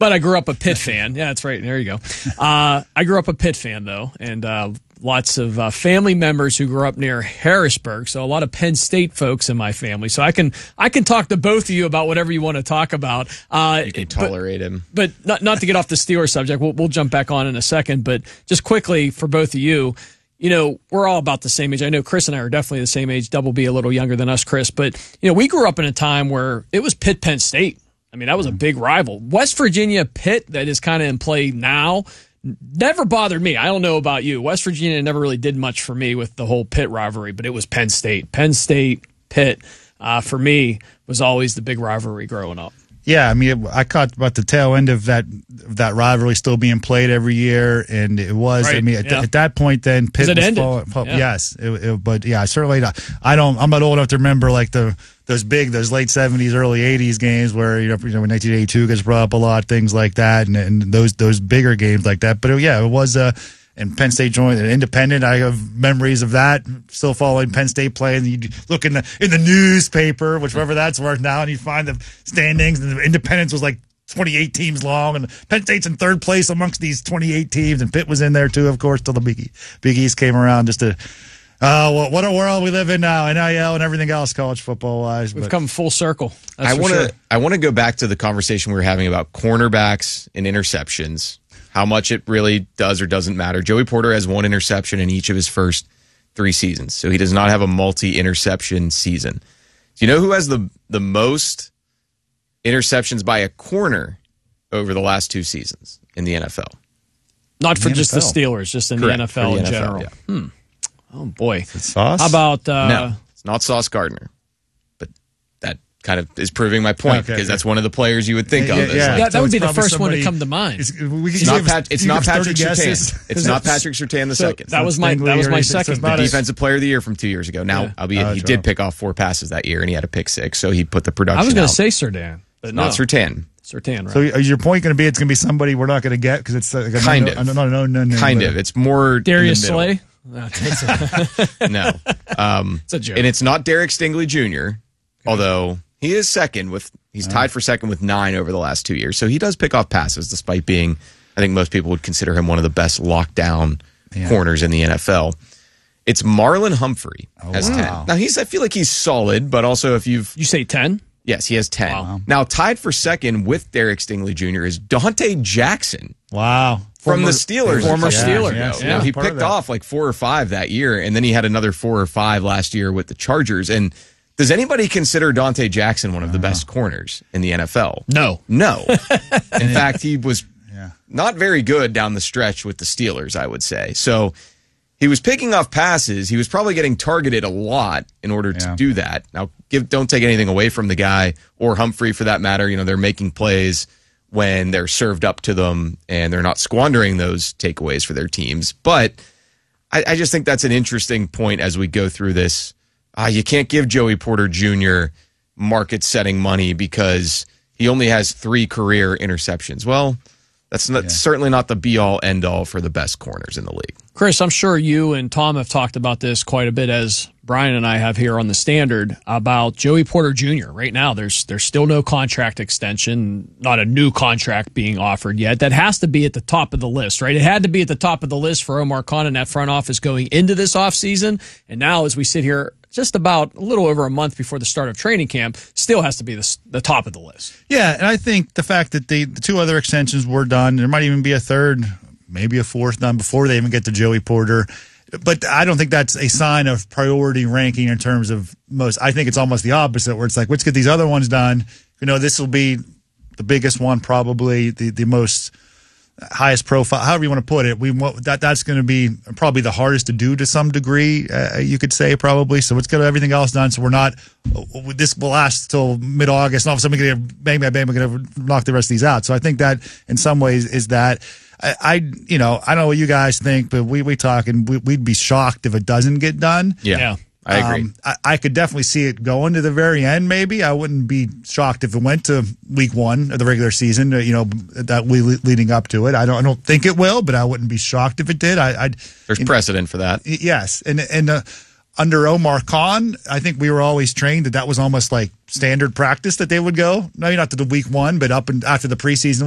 But I grew up a Pitt fan. Yeah, that's right. There you go. I grew up a Pitt fan, though, and lots of family members who grew up near Harrisburg, so a lot of Penn State folks in my family. So I can talk to both of you about whatever you want to talk about. You can tolerate him. But not to get off the Steelers subject. We'll jump back on in a second. But just quickly for both of you, we're all about the same age. I know Chris and I are definitely the same age. Double B a little younger than us, Chris. But, we grew up in a time where it was Pitt-Penn State. I mean, that was a big rival. West Virginia Pitt, that is kind of in play now, never bothered me. I don't know about you. West Virginia never really did much for me with the whole Pitt rivalry, but it was Penn State. Penn State, Pitt, for me, was always the big rivalry growing up. Yeah, I mean, I caught about the tail end of that rivalry still being played every year, and it was. Right. I mean, at that point, then Pitt was falling. Yeah. Yes, but yeah, certainly not. I'm not old enough to remember like those late '70s, early '80s games where when 1982 gets brought up a lot, things like that, and those bigger games like that. But it was. And Penn State joined an independent. I have memories of that. Still following Penn State play, and you look in the newspaper, whichever that's worth now, and you find the standings. And the Independence was like 28 teams long, and Penn State's in third place amongst these 28 teams, and Pitt was in there too, of course, till the Big East came around. Just to what a world we live in now, NIL and everything else, college football wise. We've come full circle. I want to go back to the conversation we were having about cornerbacks and interceptions. How much it really does or doesn't matter. Joey Porter has 1 interception in each of his first 3 seasons, so he does not have a multi-interception season. Do you know who has the most interceptions by a corner over the last 2 seasons in the NFL? Not for just the Steelers, just in Correct, the NFL in NFL, general. Yeah. Oh, boy. Is it Sauce? How about... No, it's not Sauce Gardner. But that kind of is proving my point, because that's one of the players you would think of. That would be the first one to come to mind. It's not Patrick Surtain. It's not Patrick Surtain the second. That was my second. The Defensive Player of the Year from 2 years ago. Now, albeit he did pick off 4 passes that year, and he had a pick 6, so he put the production out. I was going to say Surtain, but not Surtain. Surtain, right? So is your point going to be it's going to be somebody we're not going to get because it's like kind of. It's more Darius Slay. No. It's a joke. And it's not Derek Stingley Jr., although he is second he's tied for second with 9 over the last 2 years. So he does pick off passes, despite being, I think most people would consider him one of the best lockdown corners in the NFL. It's Marlon Humphrey as 10. Now I feel like he's solid, but also if you say 10? Yes, he has 10. Wow. Now tied for second with Derek Stingley Jr. is Dante Jackson. Wow. From the Steelers. Former Steeler. Yeah. He picked off like 4 or 5 that year, and then he had another 4 or 5 last year with the Chargers. And does anybody consider Dante Jackson one of the best corners in the NFL? No. In fact, he was not very good down the stretch with the Steelers, I would say. So he was picking off passes. He was probably getting targeted a lot in order to do that. Now, don't take anything away from the guy or Humphrey for that matter. They're making plays when they're served up to them and they're not squandering those takeaways for their teams. But I just think that's an interesting point as we go through this. You can't give Joey Porter Jr. market-setting money because he only has 3 career interceptions. Well, that's certainly not the be-all, end-all for the best corners in the league. Chris, I'm sure you and Tom have talked about this quite a bit, as Brian and I have here on the Standard, about Joey Porter Jr. Right now, there's still no contract extension, not a new contract being offered yet. That has to be at the top of the list, right? It had to be at the top of the list for Omar Khan and that front office going into this offseason. And now, as we sit here just about a little over a month before the start of training camp, still has to be the top of the list. Yeah, and I think the fact that the 2 other extensions were done, there might even be a third, maybe a 4th done before they even get to Joey Porter. But I don't think that's a sign of priority ranking in terms of most. I think it's almost the opposite, where it's like, let's get these other ones done. This will be the biggest one, probably the most highest profile, however you want to put it. That's going to be probably the hardest to do to some degree, you could say, probably. So let's get everything else done. So we're not, this will last till mid-August, and all of a sudden we're going to bang, bang, bang, we're going to knock the rest of these out. So I think that in some ways is that. I don't know what you guys think, but we talk, and we'd be shocked if it doesn't get done. Yeah. I agree. I could definitely see it going to the very end, maybe. I wouldn't be shocked if it went to week 1 of the regular season, that leading up to it. I don't think it will, but I wouldn't be shocked if it did. There's precedent for that. Yes. And under Omar Khan, I think we were always trained that was almost like standard practice that they would go. Maybe not to the week 1, but up and after the preseason